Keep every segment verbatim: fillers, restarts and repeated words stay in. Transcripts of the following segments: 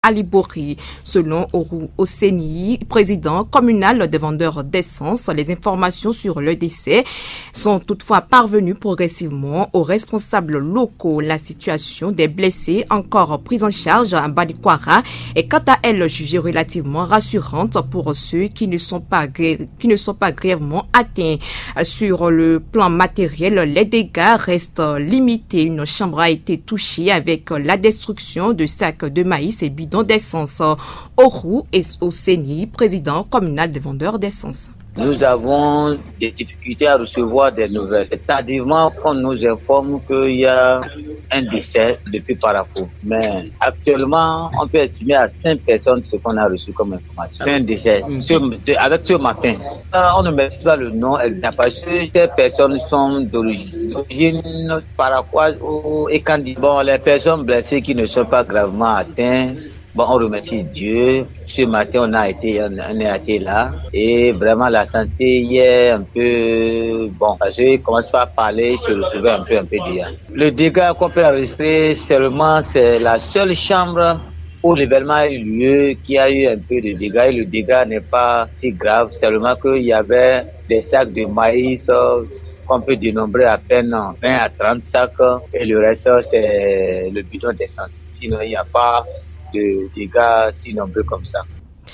Ali Bourri. Selon Oru Oseni, président communal des vendeurs d'essence, les informations sur le décès sont toutefois parvenues progressivement aux responsables locaux. La situation des blessés encore prise en charge à Banikwara est quant à elle jugée relativement rassurante pour ceux qui ne sont pas, qui ne sont pas grièvement atteints. Sur le plan matériel, les dégâts restent limités. Une chambre a été touchée avec la destruction de sacs de maïs et bidons d'essence. Oru Oseni, président communal des vendeurs d'essence. Nous avons des difficultés à recevoir des nouvelles. Tardivement, on nous informe qu'il y a un décès depuis Parakou. Mais actuellement, on peut estimer à cinq personnes ce qu'on a reçu comme information. C'est un décès. Ce, avec ce matin, on ne met pas le nom exact parce que ces personnes sont d'origine paraquoise et candide. Bon, les personnes blessées qui ne sont pas gravement atteintes, bon, on remercie Dieu. Ce matin, on a été, on a été là. Et vraiment, la santé y est un peu, bon, parce que je commence pas à parler, je le trouvais un peu, un peu déjà. Le dégât qu'on peut enregistrer seulement, c'est la seule chambre où l'événement a eu lieu, qui a eu un peu de dégâts. Et le dégât n'est pas si grave, seulement qu'il y avait des sacs de maïs, qu'on peut dénombrer à peine vingt à trente sacs. Et le reste, c'est le bidon d'essence. Sinon, il n'y a pas de dégâts si nombreux comme ça.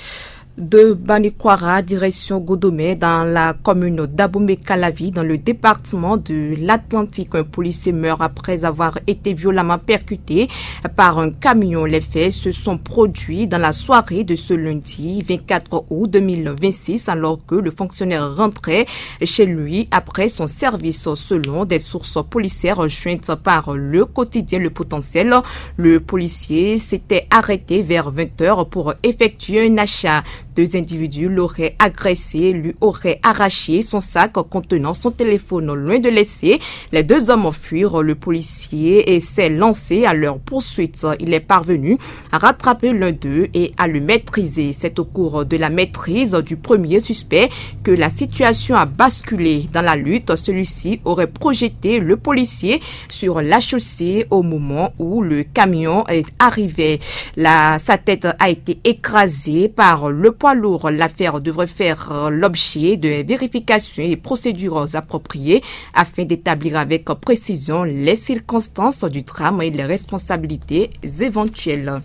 De Banikwara, direction Godomé, dans la commune d'Aboumé-Calavi, dans le département de l'Atlantique. Un policier meurt après avoir été violemment percuté par un camion. Les faits se sont produits dans la soirée de ce lundi vingt-quatre août deux mille vingt-six, alors que le fonctionnaire rentrait chez lui après son service. Selon des sources policières jointes par le quotidien Le Potentiel, le policier s'était arrêté vers vingt heures pour effectuer un achat. Deux individus l'auraient agressé, lui auraient arraché son sac contenant son téléphone. Loin de laisser les deux hommes fuir, le policier s'est lancé à leur poursuite. Il est parvenu à rattraper l'un d'eux et à le maîtriser. C'est au cours de la maîtrise du premier suspect que la situation a basculé. Dans la lutte, celui-ci aurait projeté le policier sur la chaussée au moment où le camion est arrivé. La, sa tête a été écrasée par le poids lourd. L'affaire devrait faire l'objet de vérifications et procédures appropriées afin d'établir avec précision les circonstances du drame et les responsabilités éventuelles.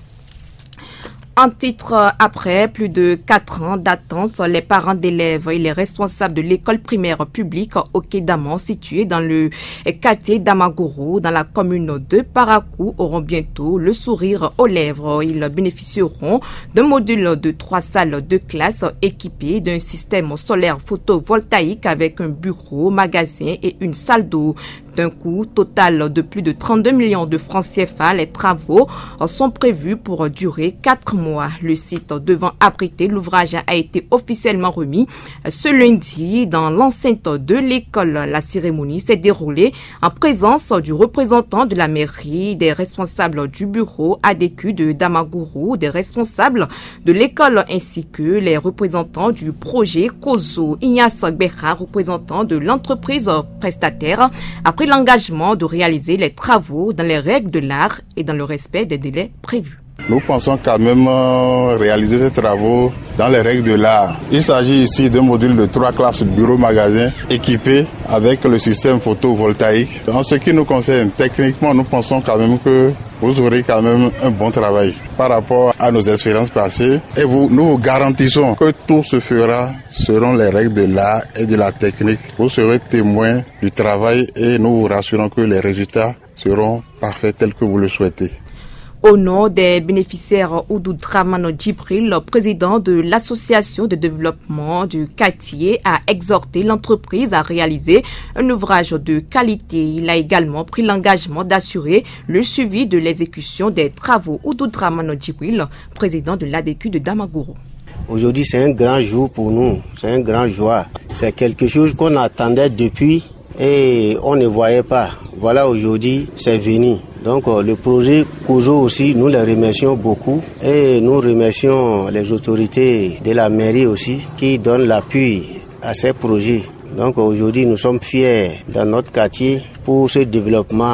En titre après plus de quatre ans d'attente, les parents d'élèves et les responsables de l'école primaire publique Okédamon située dans le quartier d'Amagoro, dans la commune de Parakou, auront bientôt le sourire aux lèvres. Ils bénéficieront d'un module de trois salles de classe équipées d'un système solaire photovoltaïque avec un bureau, magasin et une salle d'eau. D'un coût total de plus de trente-deux millions de francs C F A, les travaux sont prévus pour durer quatre mois. Le site devant abriter l'ouvrage a été officiellement remis ce lundi dans l'enceinte de l'école. La cérémonie s'est déroulée en présence du représentant de la mairie, des responsables du bureau A D Q de Damaguru, des responsables de l'école ainsi que les représentants du projet Kozo. Ignace Berra, représentant de l'entreprise prestataire, après l'engagement de réaliser les travaux dans les règles de l'art et dans le respect des délais prévus. Nous pensons quand même réaliser ces travaux dans les règles de l'art. Il s'agit ici d'un module de trois classes bureau-magasin équipé avec le système photovoltaïque. En ce qui nous concerne, techniquement, nous pensons quand même que vous aurez quand même un bon travail par rapport à nos expériences passées. Et vous, nous vous garantissons que tout se fera selon les règles de l'art et de la technique. Vous serez témoin du travail et nous vous rassurons que les résultats seront parfaits tels que vous le souhaitez. Au nom des bénéficiaires, Oudou Dramano Djibril, le président de l'association de développement du quartier, a exhorté l'entreprise à réaliser un ouvrage de qualité. Il a également pris l'engagement d'assurer le suivi de l'exécution des travaux. Oudou Dramano Djibril, président de l'A D Q de Damaguru. Aujourd'hui, c'est un grand jour pour nous, c'est un grand joie. C'est quelque chose qu'on attendait depuis et on ne voyait pas. Voilà, aujourd'hui, c'est venu. Donc le projet Kozo aussi, nous les remercions beaucoup et nous remercions les autorités de la mairie aussi qui donnent l'appui à ces projets. Donc aujourd'hui, nous sommes fiers dans notre quartier pour ce développement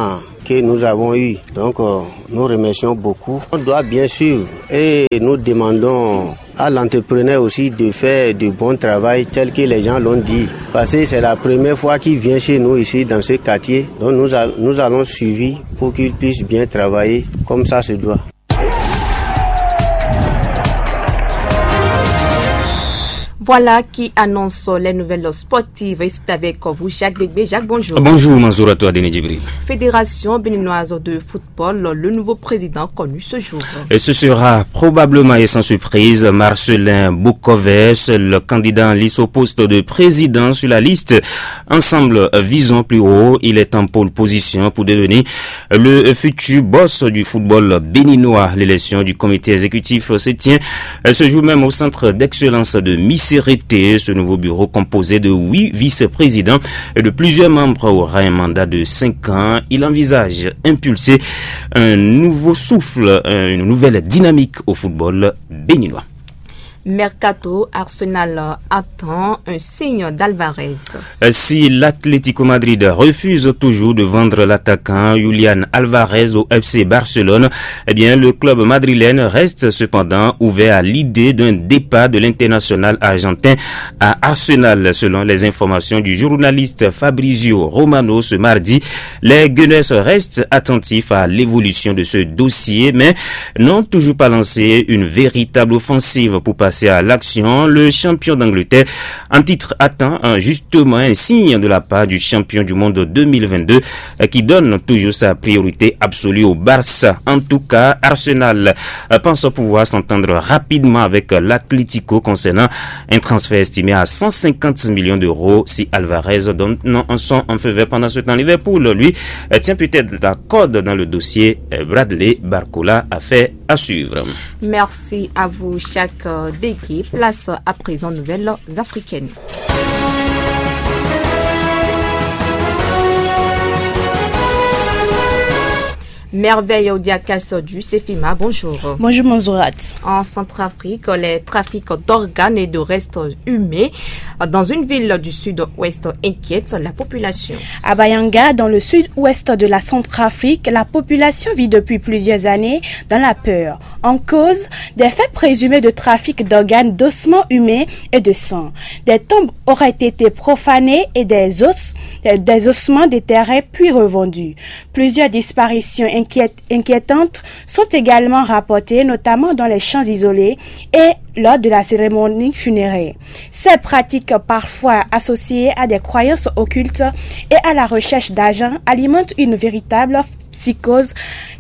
que nous avons eu. Donc euh, nous remercions beaucoup. On doit bien sûr et nous demandons à l'entrepreneur aussi de faire du bon travail tel que les gens l'ont dit. Parce que c'est la première fois qu'il vient chez nous ici dans ce quartier. Donc nous, a, nous allons suivre pour qu'il puisse bien travailler comme ça se doit. Voilà qui annonce les nouvelles sportives. Et c'est avec vous, Jacques Degbé. Jacques, bonjour. Bonjour, Mansour à toi, Denis Djibril. Fédération béninoise de football, le nouveau président connu ce jour. Et ce sera probablement et sans surprise Marcelin Boukoves, le candidat en lice au poste de président sur la liste. Ensemble, visons plus haut. Il est en pole position pour devenir le futur boss du football béninois. L'élection du comité exécutif se tient ce jour même au centre d'excellence de Missirité. Ce nouveau bureau composé de huit vice-présidents et de plusieurs membres aura un mandat de cinq ans. Il envisage impulser un nouveau souffle, une nouvelle dynamique au football béninois. Mercato, Arsenal attend un signe d'Alvarez. Si l'Atlético Madrid refuse toujours de vendre l'attaquant Julián Alvarez au F C Barcelone, eh bien le club madrilène reste cependant ouvert à l'idée d'un départ de l'international argentin à Arsenal. Selon les informations du journaliste Fabrizio Romano ce mardi, les Gunners restent attentifs à l'évolution de ce dossier, mais n'ont toujours pas lancé une véritable offensive pour passer à l'action. Le champion d'Angleterre en titre attend justement un signe de la part du champion du monde deux mille vingt-deux qui donne toujours sa priorité absolue au Barça. En tout cas, Arsenal pense pouvoir s'entendre rapidement avec l'Atlético concernant un transfert estimé à cent cinquante millions d'euros si Alvarez donne non, son en feu vert. Pendant ce temps, Liverpool, lui, tient peut-être la corde dans le dossier. Bradley Barcola a fait à suivre. Merci à vous, chaque d'équipe. Place à présent nouvelles africaines. Merveille Odiakas du Cefima, bonjour. Bonjour Manzourat. En Centrafrique, les trafics d'organes et de restes humains dans une ville du sud-ouest inquiètent la population. À Bayanga, dans le sud-ouest de la Centrafrique, la population vit depuis plusieurs années dans la peur. En cause, des faits présumés de trafic d'organes, d'ossements humains et de sang. Des tombes auraient été profanées et des os, des ossements déterrés puis revendus. Plusieurs disparitions inquiétantes sont également rapportées, notamment dans les champs isolés et lors de la cérémonie funéraire. Ces pratiques, parfois associées à des croyances occultes et à la recherche d'argent, alimentent une véritable psychose.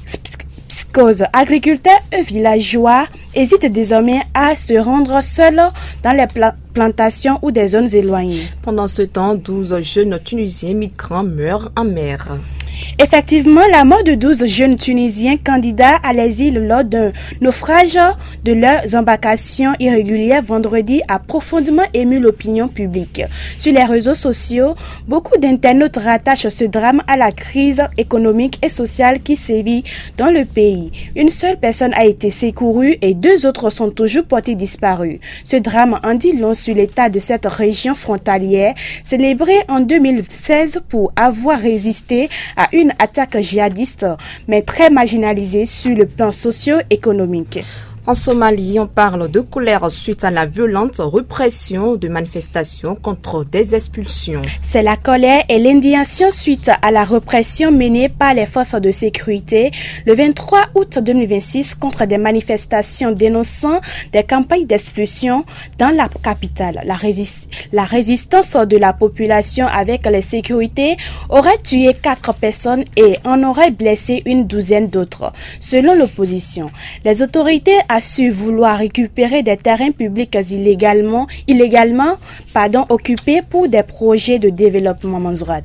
Psychose. Agriculteurs et villageois hésitent désormais à se rendre seuls dans les pla- plantations ou des zones éloignées. Pendant ce temps, douze jeunes Tunisiens migrants meurent en mer. Effectivement, la mort de douze jeunes Tunisiens candidats à l'asile lors d'un naufrage de leurs embarcations irrégulières vendredi a profondément ému l'opinion publique. Sur les réseaux sociaux, beaucoup d'internautes rattachent ce drame à la crise économique et sociale qui sévit dans le pays. Une seule personne a été secourue et deux autres sont toujours portées disparues. Ce drame en dit long sur l'état de cette région frontalière, célébrée en deux mille seize pour avoir résisté à une attaque djihadiste, mais très marginalisée sur le plan socio-économique. En Somalie, on parle de colère suite à la violente répression de manifestations contre des expulsions. C'est la colère et l'indignation suite à la répression menée par les forces de sécurité le vingt-trois août deux mille vingt-six contre des manifestations dénonçant des campagnes d'expulsion dans la capitale. La, résist- la résistance de la population avec les sécurités aurait tué quatre personnes et en aurait blessé une douzaine d'autres, selon l'opposition. Les autorités a su vouloir récupérer des terrains publics illégalement, illégalement pardon, occupés pour des projets de développement. Manzourat.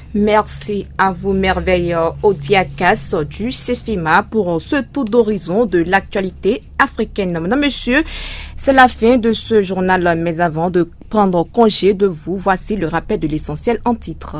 Merci à vous, Merveille Odiakas du Cefima, pour ce tour d'horizon de l'actualité africaine. Madame, Monsieur, c'est la fin de ce journal, mais avant de prendre congé de vous, voici le rappel de l'essentiel en titre.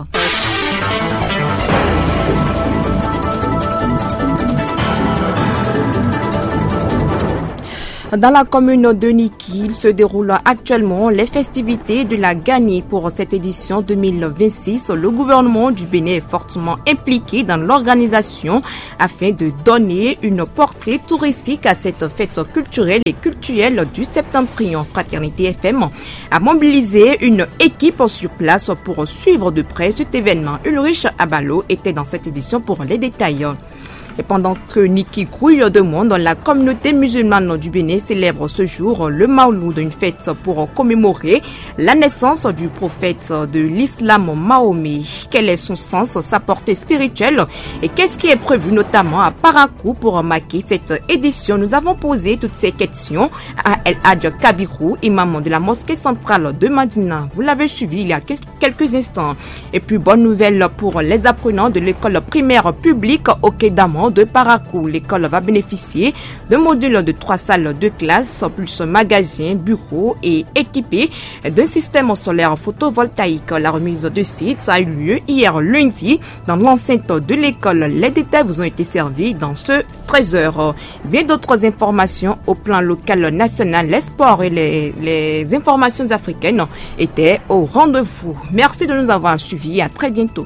Dans la commune de Niki, il se déroule actuellement les festivités de la Gani pour cette édition deux mille vingt-six. Le gouvernement du Bénin est fortement impliqué dans l'organisation afin de donner une portée touristique à cette fête culturelle et culturelle du Septentrion. Fraternité F M a mobilisé une équipe sur place pour suivre de près cet événement. Ulrich Abalo était dans cette édition pour les détails. Et pendant que Niki grouille de monde, la communauté musulmane du Bénin célèbre ce jour le Maouloud, une fête pour commémorer la naissance du prophète de l'islam Mahomet. Quel est son sens, sa portée spirituelle et qu'est-ce qui est prévu notamment à Parakou pour marquer cette édition? Nous avons posé toutes ces questions à El Hadj Kabirou, imam de la mosquée centrale de Madina. Vous l'avez suivi il y a quelques instants. Et puis bonne nouvelle pour les apprenants de l'école primaire publique au Kédamon de Parakou. L'école va bénéficier d'un module de trois salles de classe, plus magasin, bureau et équipé d'un système solaire photovoltaïque. La remise de sites a eu lieu hier lundi dans l'enceinte de l'école. Les détails vous ont été servis dans ce treize heures. Bien d'autres informations au plan local, national, les sports et les, les informations africaines étaient au rendez-vous. Merci de nous avoir suivis. À très bientôt.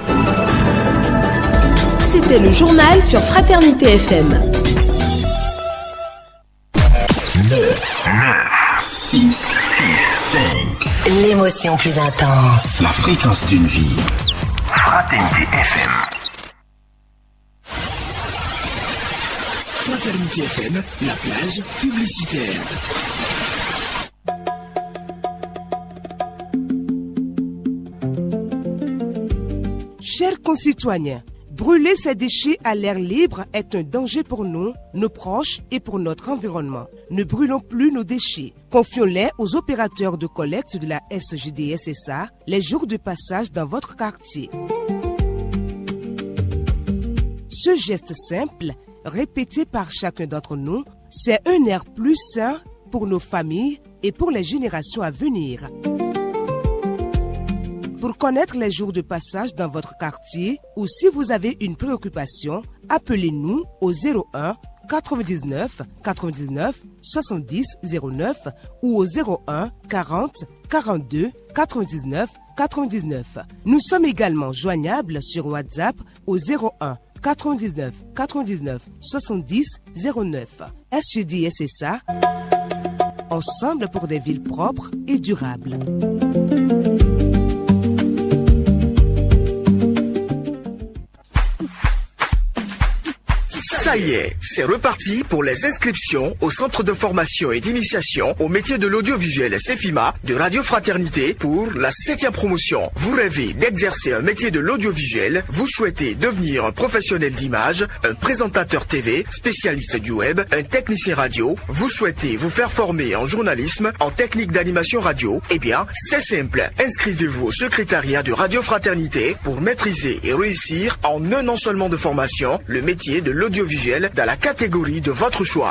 C'était le journal sur Fraternité F M. neuf, neuf, six, six, cinq. L'émotion plus intense. La fréquence d'une vie. Fraternité F M. Fraternité F M, la plage publicitaire. Chers concitoyens, brûler ces déchets à l'air libre est un danger pour nous, nos proches et pour notre environnement. Ne brûlons plus nos déchets. Confions-les aux opérateurs de collecte de la S J D S S A les jours de passage dans votre quartier. Ce geste simple, répété par chacun d'entre nous, c'est un air plus sain pour nos familles et pour les générations à venir. Pour connaître les jours de passage dans votre quartier ou si vous avez une préoccupation, appelez-nous au zéro un quatre-vingt-dix-neuf quatre-vingt-dix-neuf soixante-dix zéro neuf ou au zéro un quarante quarante-deux quatre-vingt-dix-neuf quatre-vingt-dix-neuf. Nous sommes également joignables sur WhatsApp au zéro un quatre-vingt-dix-neuf quatre-vingt-dix-neuf soixante-dix zéro neuf. S J D S S A, ensemble pour des villes propres et durables. Ça y est, c'est reparti pour les inscriptions au centre de formation et d'initiation au métier de l'audiovisuel CEFIMA de Radio Fraternité pour la septième promotion. Vous rêvez d'exercer un métier de l'audiovisuel, vous souhaitez devenir un professionnel d'image, un présentateur T V, spécialiste du web, un technicien radio, vous souhaitez vous faire former en journalisme, en technique d'animation radio, eh bien, c'est simple. Inscrivez-vous au secrétariat de Radio Fraternité pour maîtriser et réussir en un an seulement de formation le métier de l'audiovisuel dans la catégorie de votre choix.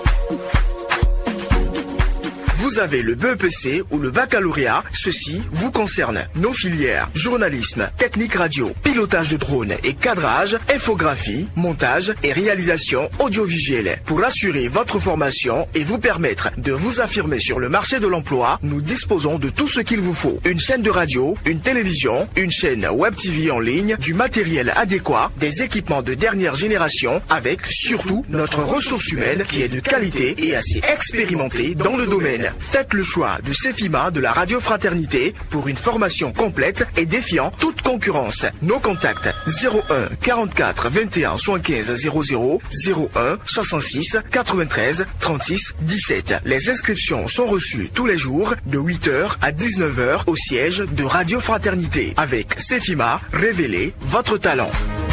Vous avez le B E P C ou le baccalauréat, ceci vous concerne. Nos filières, journalisme, technique radio, pilotage de drone et cadrage, infographie, montage et réalisation audiovisuelle. Pour assurer votre formation et vous permettre de vous affirmer sur le marché de l'emploi, nous disposons de tout ce qu'il vous faut. Une chaîne de radio, une télévision, une chaîne web T V en ligne, du matériel adéquat, des équipements de dernière génération, avec surtout notre ressource humaine qui est de qualité et assez expérimentée dans le domaine. Faites le choix du CEFIMA de la Radio Fraternité pour une formation complète et défiant toute concurrence. Nos contacts zéro un quarante-quatre vingt et un soixante-quinze zéro zéro, zéro un soixante-six quatre-vingt-treize trente-six dix-sept. Les inscriptions sont reçues tous les jours de huit heures à dix-neuf heures au siège de Radio Fraternité. Avec CEFIMA, révélez votre talent.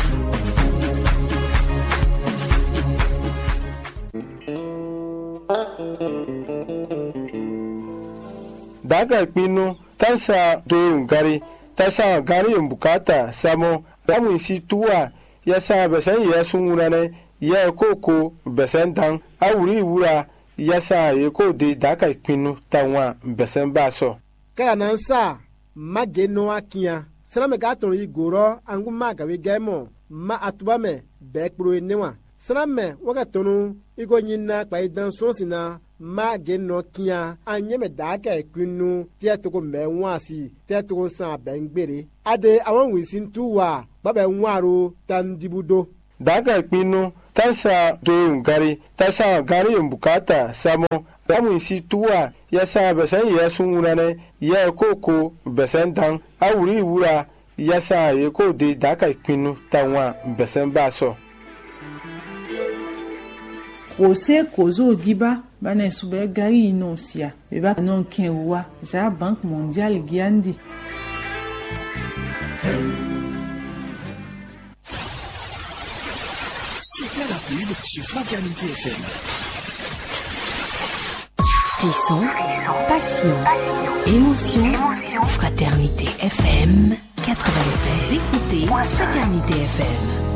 daga kpinu tansa doyin gari tasa gari bukata samo ramun si tuwa yasa besan ya sunurane ya koko besan dan awuri wura yasa yeko de daga kpinu tanwa besan baso kaya nansa mageno akia salame gato igoro angu magawe gemo ma atubame bekpro enewa Saname wakatonu iko nyina kwa idan sonsina ma geno kia anyeme daka ekunu tia toko menwasi tia toko san bengbere ade awon wisin tuwa babe nwaro tandibudo daka ekunu tasa do ngari tasa gari mbukata samo damu isi tuwa ya sa besan ya sungunane ya koko besan dan awuri wura ya sa ye ko de daka ekunu tanwa besan baso Ose kozo giba bana sube gari inosia beba non kenwa za Banque mondiale giandi. C'était la pub sur Fraternité F M. Frisson, passion, émotion, émotion. Fraternité F M quatre-vingt-seize. Écoutez Fraternité F M.